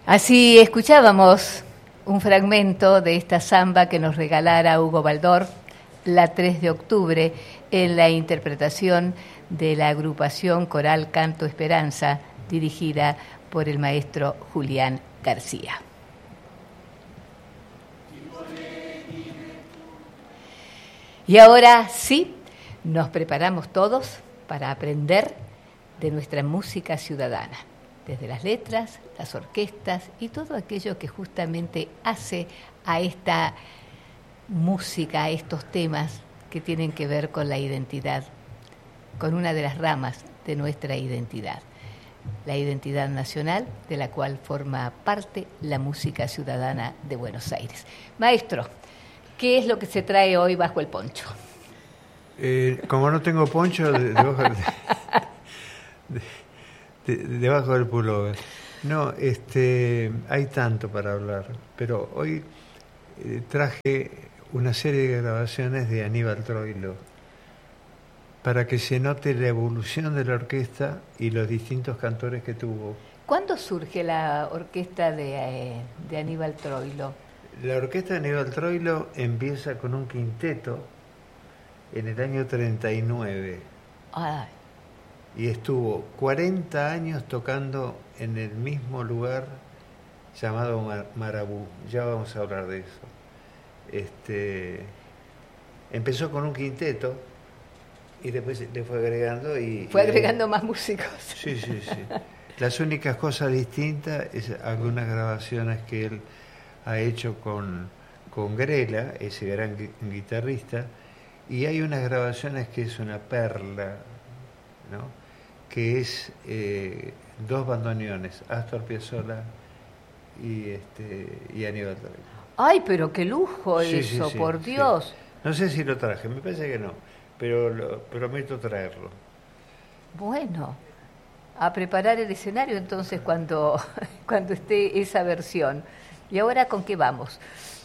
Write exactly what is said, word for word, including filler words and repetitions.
Así escuchábamos un fragmento de esta samba que nos regalara Hugo Baldor, la tres de octubre, en la interpretación de la agrupación coral Canto Esperanza, dirigida por el maestro Julián García. Y ahora sí, nos preparamos todos para aprender de nuestra música ciudadana, desde las letras, las orquestas y todo aquello que justamente hace a esta música, a estos temas que tienen que ver con la identidad, con una de las ramas de nuestra identidad, la identidad nacional, de la cual forma parte la música ciudadana de Buenos Aires. Maestro, ¿qué es lo que se trae hoy bajo el poncho? Eh, como no tengo poncho, de, debajo, de, de, de, debajo del pullover. No, este, hay tanto para hablar, pero hoy eh, traje una serie de grabaciones de Aníbal Troilo para que se note la evolución de la orquesta y los distintos cantores que tuvo. ¿Cuándo surge la orquesta de, eh, de Aníbal Troilo? La orquesta de Aníbal Troilo empieza con un quinteto en el año treinta y nueve. Ay. Y estuvo cuarenta años tocando en el mismo lugar llamado Mar- Marabú. Ya vamos a hablar de eso. Este, empezó con un quinteto y después le fue agregando y... Fue y agregando ahí, más músicos. Sí, sí, sí. Las únicas cosas distintas es algunas grabaciones que él ha hecho con, con Grela, ese gran gui- guitarrista, y hay unas grabaciones que es una perla, ¿no? Que es eh, dos bandoneones, Astor Piazzolla y, este, y Aníbal Troilo. Ay, pero qué lujo Sí, eso, sí, sí, por sí. Dios. No sé si lo traje, me parece que no, pero lo, prometo traerlo. Bueno, a preparar el escenario entonces cuando, cuando esté esa versión. ¿Y ahora con qué vamos?